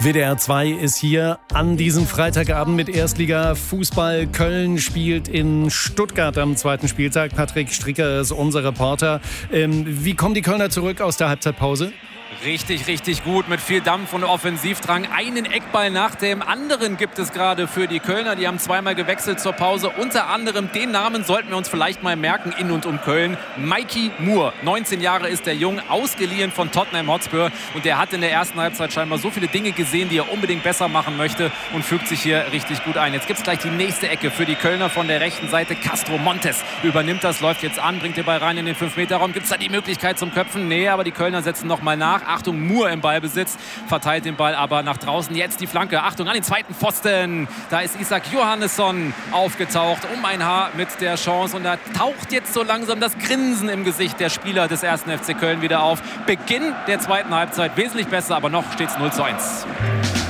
WDR 2 ist hier an diesem Freitagabend mit Erstliga-Fußball. Köln spielt in Stuttgart am zweiten Spieltag. Patrick Stricker ist unser Reporter. Wie kommen die Kölner zurück aus der Halbzeitpause? Richtig, richtig gut, mit viel Dampf und Offensivdrang. Einen Eckball nach dem anderen gibt es gerade für die Kölner. Die haben zweimal gewechselt zur Pause. Unter anderem den Namen sollten wir uns vielleicht mal merken in und um Köln. Mikey Moore, 19 Jahre ist der Jung, ausgeliehen von Tottenham Hotspur. Und der hat in der ersten Halbzeit scheinbar so viele Dinge gesehen, die er unbedingt besser machen möchte und fügt sich hier richtig gut ein. Jetzt gibt es gleich die nächste Ecke für die Kölner von der rechten Seite. Castro Montes übernimmt das, läuft jetzt an, bringt den Ball rein in den 5-Meter-Raum. Gibt es da die Möglichkeit zum Köpfen? Nee, aber die Kölner setzen nochmal nach. Achtung, Moore im Ballbesitz, verteilt den Ball aber nach draußen. Jetzt die Flanke, Achtung, an den zweiten Pfosten. Da ist Isak Johannesson aufgetaucht, um ein Haar mit der Chance. Und da taucht jetzt so langsam das Grinsen im Gesicht der Spieler des 1. FC Köln wieder auf. Beginn der zweiten Halbzeit wesentlich besser, aber noch steht es 0:1.